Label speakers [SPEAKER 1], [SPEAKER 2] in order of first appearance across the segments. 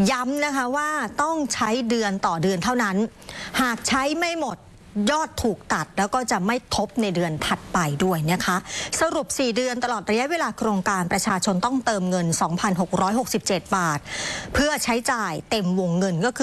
[SPEAKER 1] ย้ำนะคะว่าต้องใช้เดือนต่อเดือนเท่านั้นหากใช้ไม่หมดยอดถูกตัดแล้วก็จะไม่ทบในเดือนถัดไปด้วยนะคะสรุป4เดือนตลอดระยะเวลาโครงการประชาชนต้องเติมเงิน 2,667 บาทเพื่อใช้จ่ายเต็มวงเงินก็คือ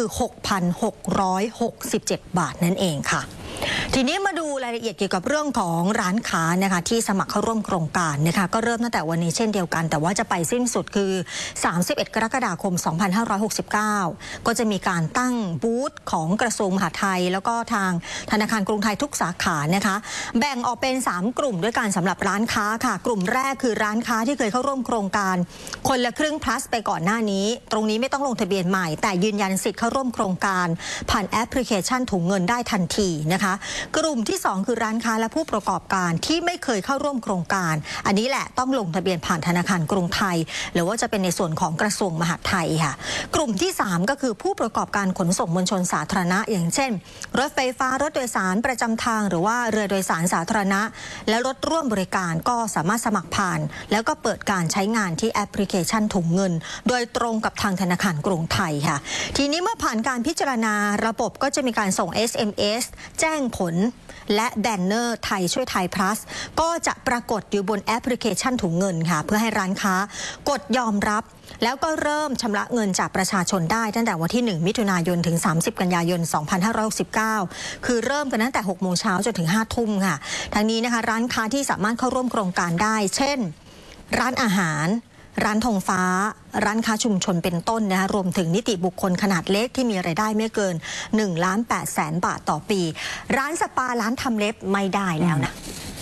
[SPEAKER 1] 6,667 บาทนั่นเองค่ะทีนี้มาดูรายละเอียดเกี่ยวกับเรื่องของร้านค้านะคะที่สมัครเข้าร่วมโครงการนะคะก็เริ่มตั้งแต่วันนี้เช่นเดียวกันแต่ว่าจะไปสิ้นสุดคือ31 กรกฎาคม 2569 ก็จะมีการตั้งบูธของกระทรวงมหาดไทยแล้วก็ทางธนาคารกรุงไทยทุกสาขานะคะแบ่งออกเป็น3กลุ่มด้วยกันสำหรับร้านค้าค่ะกลุ่มแรกคือร้านค้าที่เคยเข้าร่วมโครงการคนละครึ่ง plus ไปก่อนหน้านี้ตรงนี้ไม่ต้องลงทะเบียนใหม่แต่ยืนยันสิทธิ์เข้าร่วมโครงการผ่านแอปพลิเคชันถุงเงินได้ทันทีนะคะกลุ่มที่2คือร้านค้าและผู้ประกอบการที่ไม่เคยเข้าร่วมโครงการอันนี้แหละต้องลงทะเบียนผ่านธนาคารกรุงไทยหรือว่าจะเป็นในส่วนของกระทรวงมหาดไทยค่ะกลุ่มที่3ก็คือผู้ประกอบการขนส่งมวลชนสาธารณะอย่างเช่นรถไฟฟ้ารถโดยสารประจำทางหรือว่าเรือโดยสารสาธารณะและรถร่วมบริการก็สามารถสมัครผ่านแล้วก็เปิดการใช้งานที่แอปพลิเคชันถุงเงินโดยตรงกับทางธนาคารกรุงไทยค่ะทีนี้เมื่อผ่านการพิจารณาระบบก็จะมีการส่ง SMS แจ้งผลและแบนเนอร์ไทยช่วยไทย plus ก็จะปรากฏอยู่บนแอปพลิเคชันถุงเงินค่ะเพื่อให้ร้านค้ากดยอมรับแล้วก็เริ่มชำระเงินจากประชาชนได้ตั้งแต่วันที่1 มิถุนายนถึง30 กันยายน 2569คือเริ่มกันตั้งแต่6 โมงเช้าจนถึง5 ทุ่มค่ะทั้งนี้นะคะร้านค้าที่สามารถเข้าร่วมโครงการได้เช่นร้านอาหารร้านธงฟ้าร้านค้าชุมชนเป็นต้นนะคะรวมถึงนิติบุคคลขนาดเล็กที่มีรายได้ไม่เกิน 1,800,000 บาทต่อปีร้านสปาร้านทำเล็บไม่ได้แล้วนะ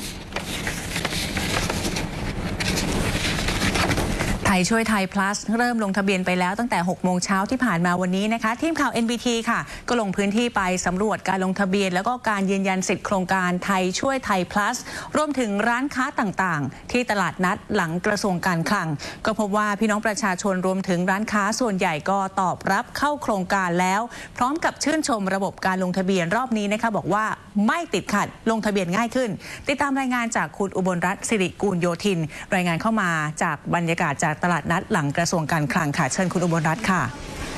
[SPEAKER 2] ไทยช่วยไทย plus เริ่มลงทะเบียนไปแล้วตั้งแต่6 โมงเช้าที่ผ่านมาวันนี้นะคะทีมข่าว NBT ค่ะก็ลงพื้นที่ไปสำรวจการลงทะเบียนแล้วก็การยืนยันสิทธิโครงการไทยช่วยไทย plus รวมถึงร้านค้าต่างๆที่ตลาดนัดหลังกระทรวงการคลังก็พบว่าพี่น้องประชาชนรวมถึงร้านค้าส่วนใหญ่ก็ตอบรับเข้าโครงการแล้วพร้อมกับชื่นชมระบบการลงทะเบียนรอบนี้นะคะบอกว่าไม่ติดขัดลงทะเบียนง่ายขึ้นติดตามรายงานจากคุณอุบลรัตน์สิริกูลโยธินรายงานเข้ามาจากบรรยากาศจากตลาดนัดหลังกระทรวงการคลังค่ะเชิญคุณอุบลรัตน์ค่ะ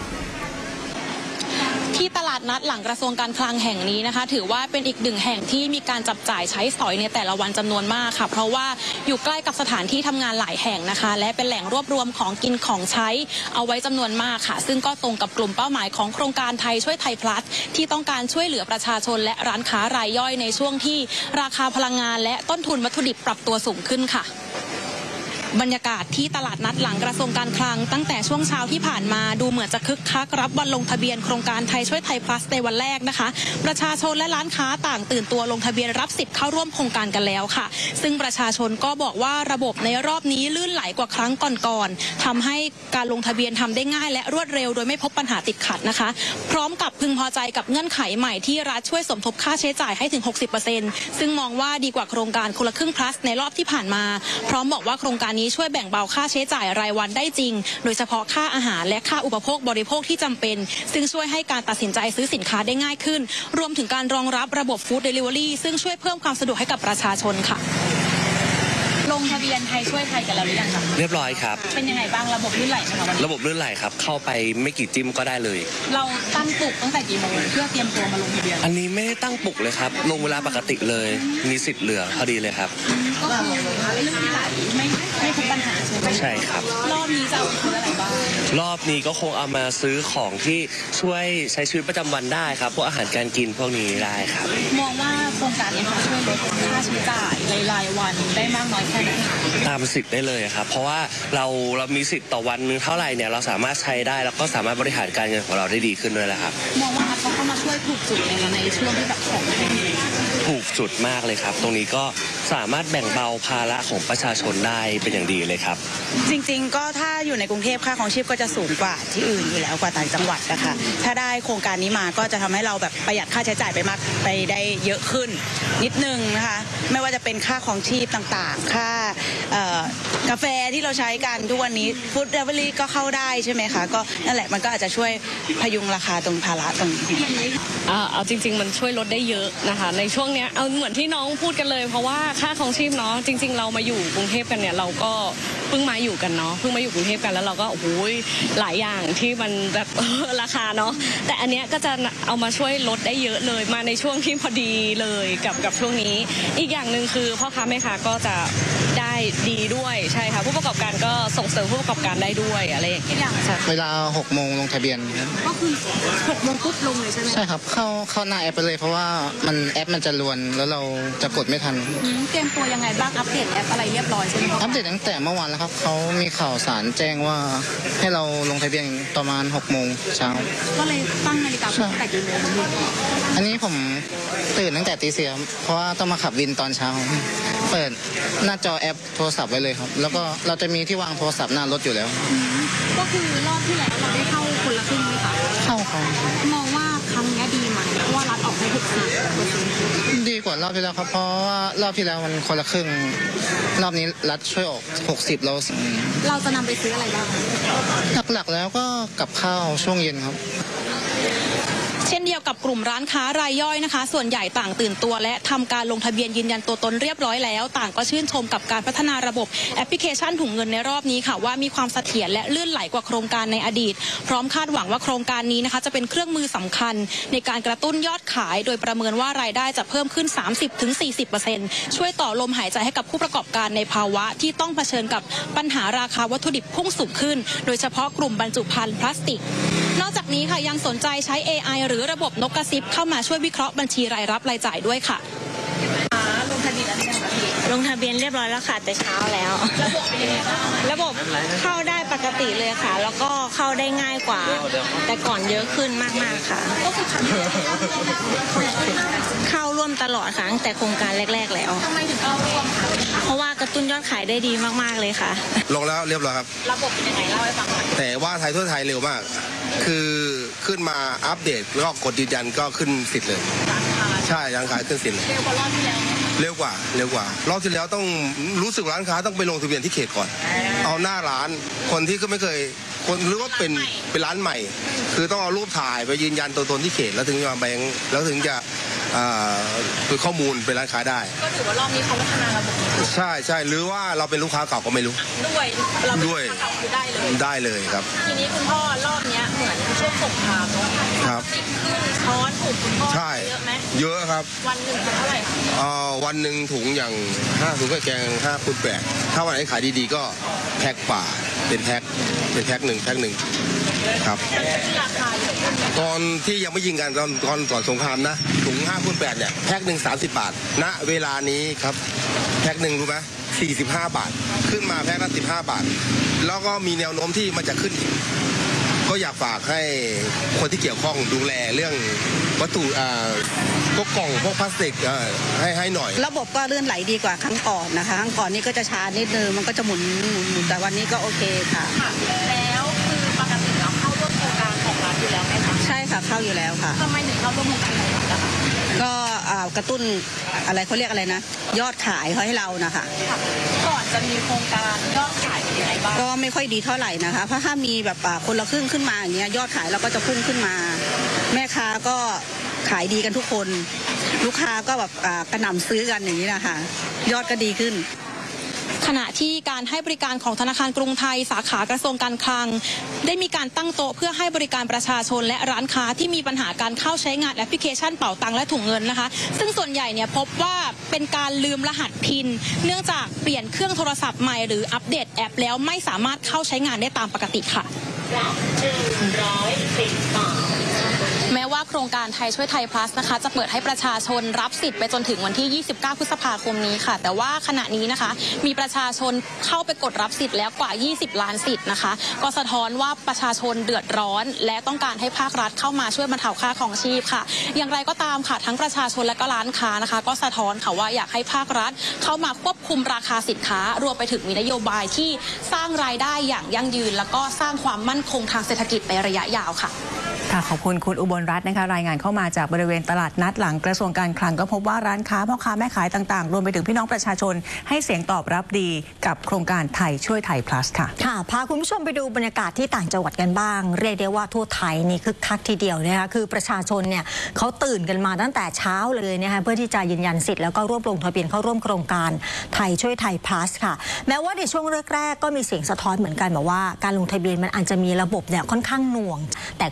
[SPEAKER 3] ที่ตลาดนัดหลังกระทรวงการคลังแห่งนี้นะคะถือว่าเป็นอีกหนึ่งแห่งที่มีการจับจ่ายใช้สอยในแต่ละวันจำนวนมากค่ะเพราะว่าอยู่ใกล้กับสถานที่ทำงานหลายแห่งนะคะและเป็นแหล่งรวบรวมของกินของใช้เอาไว้จำนวนมากค่ะซึ่งก็ตรงกับกลุ่มเป้าหมายของโครงการไทยช่วยไทย plus ที่ต้องการช่วยเหลือประชาชนและร้านค้ารายย่อยในช่วงที่ราคาพลังงานและต้นทุนวัตถุดิบปรับตัวสูงขึ้นค่ะบรรยากาศที่ตลาดนัดหลังกระทรวงการคลังตั้งแต่ช่วงเช้าที่ผ่านมาดูเหมือนจะคึกคักรับวันลงทะเบียนโครงการไทยช่วยไทย plus ในวันแรกนะคะประชาชนและร้านค้าต่างตื่นตัวลงทะเบียนรับสิทธิ์เข้าร่วมโครงการกันแล้วค่ะซึ่งประชาชนก็บอกว่าระบบในรอบนี้ลื่นไหลกว่าครั้งก่อนๆทำให้การลงทะเบียนทำได้ง่ายและรวดเร็วโดยไม่พบปัญหาติดขัดนะคะพร้อมกับพึงพอใจกับเงื่อนไขใหม่ที่รัฐช่วยสมทบค่าใช้จ่ายให้ถึง 60% ซึ่งมองว่าดีกว่าโครงการคนละครึ่ง plus ในรอบที่ผ่านมาพร้อมบอกว่าโครงการนี้ช่วยแบ่งเบาค่าใช้จ่ายรายวันได้จริงโดยเฉพาะค่าอาหารและค่าอุปโภคบริโภคที่จำเป็นซึ่งช่วยให้การตัดสินใจซื้อสินค้าได้ง่ายขึ้นรวมถึงการรองรับระบบฟู้ดเดลิเวอรี่ซึ่งช่วยเพิ่มความสะดวกให้กับประชาชนค่ะลงทะเบียนไทยช่วยไทยกันแล้วหรือยังคะ
[SPEAKER 4] เรียบร้อยครับ
[SPEAKER 3] เป็นยังไงบ้างระบบลื่นไหลไหมคะวันนี้
[SPEAKER 4] ระบบลื่นไหลครับเข้าไปไม่กี่จิ้มก็ได้เลย
[SPEAKER 3] เราตั้งปลุกตั้งแต่กี่โมงเพื่อเตรียมตัวมาลงทะเบียน
[SPEAKER 4] อันนี้ไม่ได้ตั้งปลุกเลยครับลงเวลาปกติเลยมีสิทธิ์เหลือพอดีเลยครับ
[SPEAKER 3] ก็คือลื่นไหลไม่พบปัญหา
[SPEAKER 4] ใช่ครับ
[SPEAKER 3] รอบนี้จะเอาซื้ออะไรบ้าง
[SPEAKER 4] รอบนี้ก็คงเอามาซื้อของที่ช่วยใช้ชีวิตประจำวันได้ครับพวกอาหารการกินพวกนี้ได้ครับ
[SPEAKER 3] มองว่าโครงการนี้ค่ะช่วยลดค่าใช้จ่ายรายวันได้มากน้อยแค่ไหน
[SPEAKER 4] ตามสิทธิ์ได้เลยครับเพราะว่าเรามีสิทธิ์ต่อวันนึงเท่าไหร่เนี่ยเราสามารถใช้ได้แล้วก็สามารถบริหารการเงินของเราได้ดีขึ้นด้วยแหละครับ
[SPEAKER 3] มองว่าเขาเข้ามาช่วยถูกจุดในช่วงที่แบบของ
[SPEAKER 4] ถูกจุดมากเลยครับตรงนี้ก็สามารถแบ่งเบาภาระของประชาชนได้เป็นอย่างดีเลยครับ
[SPEAKER 5] จริงๆก็ถ้าอยู่ในกรุงเทพค่าของชีพก็จะสูงกว่าที่อื่นอยู่แล้วกว่าต่างจังหวัดนะคะถ้าได้โครงการนี้มาก็จะทำให้เราแบบประหยัดค่าใช้จ่ายไปได้เยอะขึ้นนิดนึงนะคะไม่ว่าจะเป็นค่าของชีพต่างๆค่ากาแฟที่เราใช้กันทุกวันนี้ฟู้ดเดลิเวอรี่ก็เข้าได้ใช่ไหมคะก็นั่นแหละมันก็อาจจะช่วยพยุงราคาตรงภาระตรงนี้
[SPEAKER 6] เอาจริงๆมันช่วยลดได้เยอะนะคะในช่วงนี้เอาเหมือนที่น้องพูดกันเลยเพราะว่าค่าของชีพเนาะจริงๆเรามาอยู่กรุงเทพกันเนี่ยเราก็เพิ่งมาอยู่กันเนาะเพิ่งมาอยู่กรุงเทพกันแล้วเราก็โอ้โหหลายอย่างที่มันแบบ ราคาเนาะแต่อันเนี้ยก็จะเอามาช่วยลดได้เยอะเลยมาในช่วงที่พอดีเลยกับช่วงนี้อีกอย่างหนึ่งคือพ่อค้าแม่ค้าก็จะได้ดีด้วยใช่ค่ะผู้ประกอบการก็ส่งเสริมผู้ประกอบการได้ด้วยอะไรอย่างเงี้ย
[SPEAKER 7] เวลา 6 โมงลงทะเบียนครับ
[SPEAKER 3] ก็คือ6 โมงปุ๊บลงเลยใช่ไหม
[SPEAKER 7] ใช่ครับเข้าหน้าแอปไปเลยเพราะว่าแอปมันจะลวนแล้วเราจะกดไม่ทัน
[SPEAKER 3] เตรียมตัวยังไงบ้างอัปเดตแอปอะไรเรียบร้อยใช่ไหม
[SPEAKER 7] อัปเดตตั้งแต่เมื่อวานแล้วครับเขามีข่าวสารแจ้งว่าให้เราลงทะเบียนประมาณ 6 โมงเช้า
[SPEAKER 3] ก็เลยตั้งนาฬิกาปลุกแต่กี่โมง
[SPEAKER 7] อันนี้ผมตื่นตั้งแต่ตีสี่ครับเพราะว่าต้องมาขับวินตอนเช้า เปิดหน้าจอแอปโทรศัพท์ไว้เลยครับแล้วก็เราจะมีที่วางโทรศัพท์หน้ารถอยู่แล้ว
[SPEAKER 3] ก็คือรอบที่แล้วเราได้เข้าคนละครึ่งไหมคะ
[SPEAKER 7] เข้าครับ
[SPEAKER 3] มองว่าครั้งนี้ดีไหมเพราะว่ารัฐออกให้60%
[SPEAKER 7] ดีกว่ารอบที่แล้วครับเพราะว่ารอบที่แล้วมันคนละครึ่งรอบนี้รัฐช่วยออก60เรา
[SPEAKER 3] เราจะนำไปซื้ออะไรบ้าง
[SPEAKER 7] หลักๆแล้วก็กับข้าวช่วงเย็นครับ
[SPEAKER 3] เช่นเดียวกับกลุ่มร้านค้ารายย่อยนะคะส่วนใหญ่ต่างตื่นตัวและทำการลงทะเบียนยืนยันตัวตนเรียบร้อยแล้วต่างก็ชื่นชมกับการพัฒนาระบบแอปพลิเคชันถุงเงินในรอบนี้ค่ะว่ามีความเสถียรและลื่นไหลกว่าโครงการในอดีตพร้อมคาดหวังว่าโครงการนี้นะคะจะเป็นเครื่องมือสำคัญในการกระตุ้นยอดขายโดยประเมินว่ารายได้จะเพิ่มขึ้น 30-40% ช่วยต่อลมหายใจให้กับผู้ประกอบการในภาวะที่ต้องเผชิญกับปัญหาราคาวัตถุดิบพุ่งสูงขึ้นโดยเฉพาะกลุ่มบรรจุภัณฑ์พลาสติกนอกจากนี้ค่ะยังสนใจใช้ AI หรือระบบนกกระซิบเข้ามาช่วยวิเคราะห์บัญชีรายรับรายจ่ายด้วยค่ะ
[SPEAKER 8] ลงทะเบียนเรียบร้อยแล้วค่ะแต่เช้าแล้วระบบเข้าได้ปกติเลยค่ะ แล้วก็เข้าได้ง่ายกว่า แต่ก่อนเยอะขึ้นมากๆค่ะเข้าร่วมตลอดค่ะตั้งแต่โครงการแรกๆแล้วทำไมถึงเข้าร่วมคะเพราะว่ากระตุ้นยอดขายได้ดีมากๆเลยค่ะ
[SPEAKER 9] ลงแล้วเรียบร้อยครับ
[SPEAKER 3] ระบบเป็นยังไงเล่าให้ฟังหน่อย
[SPEAKER 9] แต่ว่าไทยทั่วไทยเร็วมากคือขึ้นมาอัปเดตแล้วก็กดยืนยันก็ขึ้นสิทธิ์เลยใช่ร้านค้าขึ้นสิทธิ์เลย
[SPEAKER 3] เร็วกว่ารอบที่แล้ว
[SPEAKER 9] เร็วกว่ารอบที่แล้วต้องรู้สึกร้านค้าต้องไปลงทะเบียนที่เขตก่อนเอาหน้าร้านคนที่ก็ไม่เคยคนหรือว่าเป็นร้านใหม่ คือต้องเอารูปถ่ายไปยืนยันตัวตนที่เขตแล้วถึงจะมาแบงค์แล้วถึงจะคือข้อมูลเป็นร้านค้าได้
[SPEAKER 3] ก็ถือว่ารอบนี้เขาพัฒนาระบบ
[SPEAKER 9] ใช่หรือว่าเราเป็นลูกค้าเก่าก็ไม่รู้
[SPEAKER 3] ด้วย
[SPEAKER 9] ได้เลยครับ
[SPEAKER 3] ทีนี้คุณพ่อรอบนี้เหมือนช่วงสงคราม
[SPEAKER 9] ครับ
[SPEAKER 3] ช้อนถูกคุณพ่อ
[SPEAKER 9] ใช่
[SPEAKER 3] เยอะไหม
[SPEAKER 9] เยอะครับ
[SPEAKER 3] วันหนึ่งเท่าไหร่
[SPEAKER 9] วันหนึ่งถุงอย่าง5ถุงข้าวแกง5 คูณ 8ถ้าวันไหนขายดีๆก็แพ็คป่าเป็นแพ็คหนึ่งครับตอนที่ยังไม่ยิงกันตอนก่อนสงครามนะถุง5 คูณ 8เนี่ยแพ็คหนึ่ง30 บาทณเวลานี้ครับแพ็คหนึ่งรู้ไหม45 บาทขึ้นมาแพ็คละ15 บาทแล้วก็มีแนวโน้มที่มันจะขึ้นอีกก็อยากฝากให้คนที่เกี่ยวข้องดูแลเรื่องวัตถุพวกกล่องพวกพลาสติกให้หน่อย
[SPEAKER 5] ระบบก็ลื่นไหลดีกว่าครั้งก่อนนะคะครั้งก่อนนี่ก็จะช้านิดนึงมันก็จะหมุนแต่วันนี้ก็โอเคค่ะ
[SPEAKER 3] แล้วคือปกติเราเข้าร่วมโครงการของรัฐอยู่แล้วไหมคะ
[SPEAKER 5] ใช่ค่ะเข้าอยู่แล้วค่ะ
[SPEAKER 3] ทำไมถึงเข้าร่วมโครงการของรัฐนะคะ
[SPEAKER 5] ก็กระตุ้นอะไรเขาเรียกอะไรนะยอดขายให้เรานะคะ
[SPEAKER 3] ก่อนจะมีโครงการยอดขายเป็นยังไงบ้าง
[SPEAKER 5] ก็ไม่ค่อยดีเท่าไหร่นะคะเพราะถ้ามีแบบคนละครึ่งขึ้นมาอย่างเงี้ยยอดขายเราก็จะพุ่งขึ้นมาแม่ค้าก็ขายดีกันทุกคนลูกค้าก็แบบกระหน่ำซื้อกันอย่างนี้นะคะยอดก็ดีขึ้น
[SPEAKER 3] ขณะที่การให้บริการของธนาคารกรุงไทยสาขากระทรวงการคลังได้มีการตั้งโต๊ะเพื่อให้บริการประชาชนและร้านค้าที่มีปัญหาการเข้าใช้งานแอปพลิเคชันเป๋าตังและถุงเงินนะคะซึ่งส่วนใหญ่เนี่ยพบว่าเป็นการลืมรหัสพินเนื่องจากเปลี่ยนเครื่องโทรศัพท์ใหม่หรืออัปเดตแอปแล้วไม่สามารถเข้าใช้งานได้ตามปกติค่ะแม้ว่าโครงการไทยช่วยไทย plus นะคะจะเปิดให้ประชาชนรับสิทธิ์ไปจนถึงวันที่29 พฤษภาคมนี้ค่ะแต่ว่าขณะนี้นะคะมีประชาชนเข้าไปกดรับสิทธิ์แล้วกว่า20 ล้านสิทธิ์นะคะก็สะท้อนว่าประชาชนเดือดร้อนและต้องการให้ภาครัฐเข้ามาช่วยบรรเทาค่าครองชีพค่ะอย่างไรก็ตามค่ะทั้งประชาชนและก็ร้านค้านะคะก็สะท้อนค่ะว่าอยากให้ภาครัฐเข้ามาควบคุมราคาสินค้ารวมไปถึงมีนโยบายที่สร้างรายได้อย่างยั่งยืนแล้วก็สร้างความมั่นคงทางเศรษฐกิจในระยะยาวค่ะ
[SPEAKER 2] ขอบคุณคุณอุบลรัตน์นะคะรายงานเข้ามาจากบริเวณตลาดนัดหลังกระทรวงการคลังก็พบว่าร้านค้าพ่อค้าแม่ขายต่างๆรวมไปถึงพี่น้องประชาชนให้เสียงตอบรับดีกับโครงการไทยช่วยไทย plus ค่ะ
[SPEAKER 1] พาคุณผู้ชมไปดูบรรยากาศที่ต่างจังหวัดกันบ้างเรียกได้ว่าทั่วไทยนี่คึกคักทีเดียวนะคะคือประชาชนเนี่ยเขาตื่นกันมาตั้งแต่เช้าเลยนะคะเพื่อที่จะยืนยันสิทธิ์แล้วก็รวบรวมทะเบียนเข้าร่วมโครงการไทยช่วยไทย plus ค่ะแม้ว่าในช่วงแรกๆก็มีเสียงสะท้อนเหมือนกันบอกว่าการลงทะเบียนมันอาจจะมีระบบเนี่ยค่อนข้างหน่วงแต่